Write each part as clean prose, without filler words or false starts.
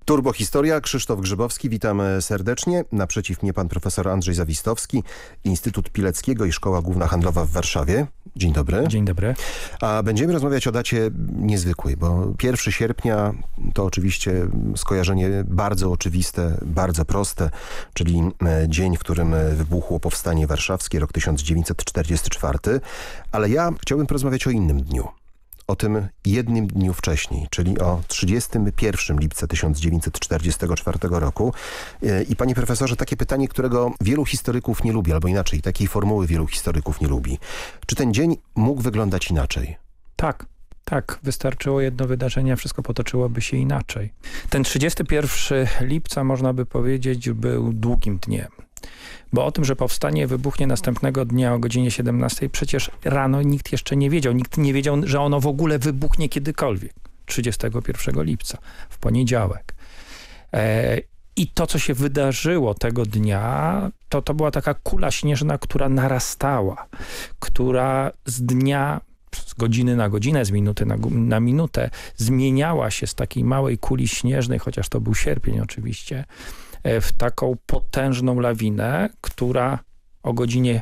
Turbohistoria, Krzysztof Grzybowski, witam serdecznie. Naprzeciw mnie pan profesor Andrzej Zawistowski, Instytut Pileckiego i Szkoła Główna Handlowa w Warszawie. Dzień dobry. Dzień dobry. A będziemy rozmawiać o dacie niezwykłej, bo 1 sierpnia to oczywiście skojarzenie bardzo oczywiste, bardzo proste, czyli dzień, w którym wybuchło Powstanie Warszawskie, rok 1944. Ale ja chciałbym porozmawiać o innym dniu. O tym jednym dniu wcześniej, czyli o 31 lipca 1944 roku. I panie profesorze, takie pytanie, którego wielu historyków nie lubi, albo inaczej, takiej formuły wielu historyków nie lubi. Czy ten dzień mógł wyglądać inaczej? Tak, wystarczyło jedno wydarzenie, a wszystko potoczyłoby się inaczej. Ten 31 lipca, można by powiedzieć, był długim dniem. Bo o tym, że powstanie wybuchnie następnego dnia o godzinie 17, przecież rano nikt jeszcze nie wiedział. Nikt nie wiedział, że ono w ogóle wybuchnie kiedykolwiek. 31 lipca, w poniedziałek. I to, co się wydarzyło tego dnia, to była taka kula śnieżna, która narastała, która z dnia, z godziny na godzinę, z minuty na minutę zmieniała się z takiej małej kuli śnieżnej, chociaż to był sierpień oczywiście, w taką potężną lawinę, która o godzinie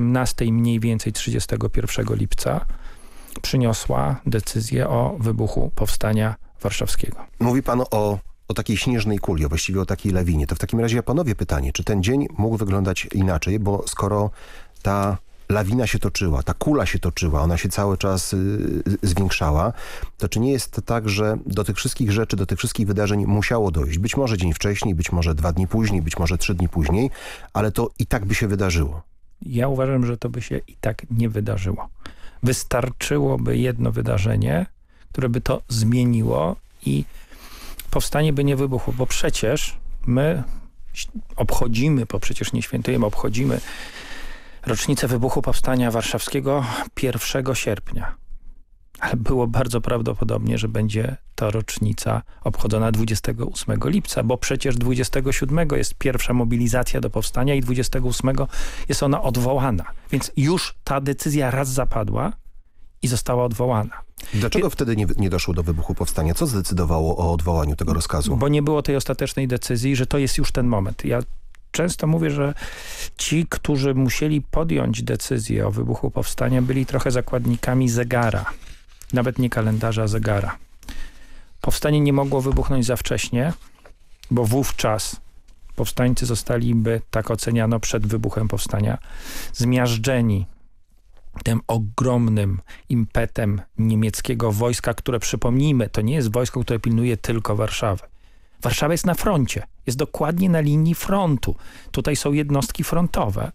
17 mniej więcej 31 lipca przyniosła decyzję o wybuchu Powstania Warszawskiego. Mówi pan o takiej śnieżnej kuli, a właściwie o takiej lawinie. To w takim razie ja panowie pytanie, czy ten dzień mógł wyglądać inaczej, bo skoro ta lawina się toczyła, ta kula się toczyła, ona się cały czas zwiększała, to czy nie jest tak, że do tych wszystkich rzeczy, do tych wszystkich wydarzeń musiało dojść? Być może dzień wcześniej, być może 2 dni później, być może 3 dni później, ale to i tak by się wydarzyło. Ja uważam, że to by się i tak nie wydarzyło. Wystarczyłoby jedno wydarzenie, które by to zmieniło i powstanie by nie wybuchło, bo przecież my obchodzimy, bo przecież nie świętujemy, obchodzimy rocznicę wybuchu Powstania Warszawskiego 1 sierpnia. Ale było bardzo prawdopodobnie, że będzie ta rocznica obchodzona 28 lipca, bo przecież 27 jest pierwsza mobilizacja do powstania i 28 jest ona odwołana. Więc już ta decyzja raz zapadła i została odwołana. Dlaczego wtedy nie doszło do wybuchu powstania? Co zdecydowało o odwołaniu tego rozkazu? Bo nie było tej ostatecznej decyzji, że to jest już ten moment. Ja często mówię, że ci, którzy musieli podjąć decyzję o wybuchu powstania, byli trochę zakładnikami zegara. Nawet nie kalendarza, a zegara. Powstanie nie mogło wybuchnąć za wcześnie, bo wówczas powstańcy zostaliby, tak oceniano przed wybuchem powstania, zmiażdżeni tym ogromnym impetem niemieckiego wojska, które, przypomnijmy, to nie jest wojsko, które pilnuje tylko Warszawy. Warszawa jest na froncie, jest dokładnie na linii frontu. Tutaj są jednostki frontowe.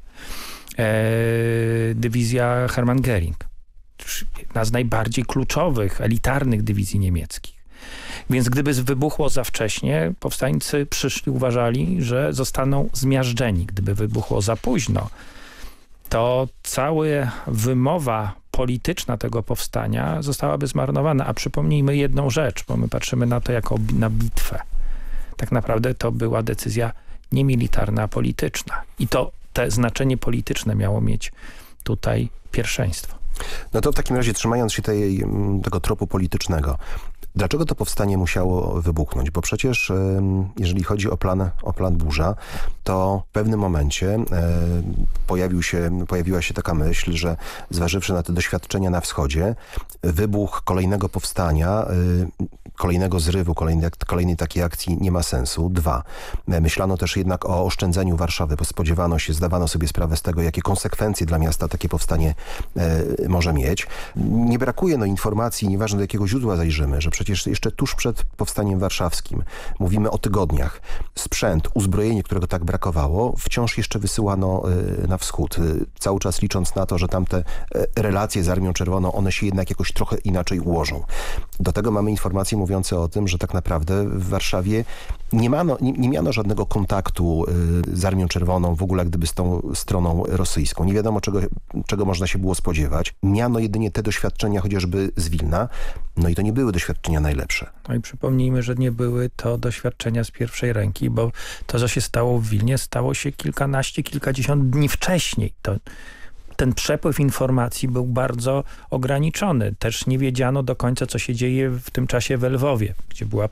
Dywizja Hermann Göring. Jedna z najbardziej kluczowych, elitarnych dywizji niemieckich. Więc gdyby wybuchło za wcześnie, powstańcy uważali, że zostaną zmiażdżeni. Gdyby wybuchło za późno, to cała wymowa polityczna tego powstania zostałaby zmarnowana. A przypomnijmy jedną rzecz, bo my patrzymy na to jako na bitwę. Tak naprawdę to była decyzja nie militarna, a polityczna. I to te znaczenie polityczne miało mieć tutaj pierwszeństwo. No to w takim razie, trzymając się tego tropu politycznego, dlaczego to powstanie musiało wybuchnąć? Bo przecież jeżeli chodzi o plan Burza, to w pewnym momencie pojawiła się taka myśl, że zważywszy na te doświadczenia na wschodzie, wybuch kolejnego powstania, kolejnego zrywu, kolejnej takiej akcji nie ma sensu. 2. Myślano też jednak o oszczędzeniu Warszawy, bo zdawano sobie sprawę z tego, jakie konsekwencje dla miasta takie powstanie może mieć. Nie brakuje informacji, nieważne do jakiego źródła zajrzymy, że przecież jeszcze tuż przed Powstaniem Warszawskim, mówimy o tygodniach, sprzęt, uzbrojenie, którego tak brakowało, wciąż jeszcze wysyłano na wschód. Cały czas licząc na to, że tamte relacje z Armią Czerwoną, one się jednak jakoś trochę inaczej ułożą. Do tego mamy informacje mówiące o tym, że tak naprawdę w Warszawie nie miano żadnego kontaktu z Armią Czerwoną, w ogóle jak gdyby z tą stroną rosyjską. Nie wiadomo, czego można się było spodziewać. Miano jedynie te doświadczenia chociażby z Wilna, no i to nie były doświadczenia najlepsze. No i przypomnijmy, że nie były to doświadczenia z pierwszej ręki, bo to, co się stało w Wilnie, stało się kilkadziesiąt dni wcześniej. Ten przepływ informacji był bardzo ograniczony. Też nie wiedziano do końca, co się dzieje w tym czasie w Lwowie, gdzie była